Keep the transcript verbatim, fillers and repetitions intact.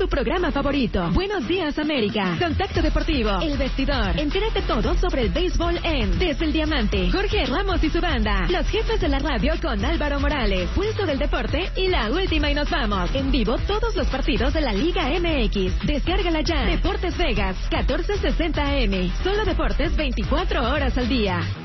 tu programa favorito. Buenos días, América. Contacto Deportivo. El Vestidor. Entérate todo sobre el béisbol en Desde el Diamante. Jorge Ramos y su banda. Los jefes de la radio con Álvaro Morales. Pulso del deporte y la última y nos vamos. En vivo todos los partidos de la Liga M X. Descárgala ya. Deportes Vegas. catorce sesenta A M. Solo deportes veinticuatro horas al día.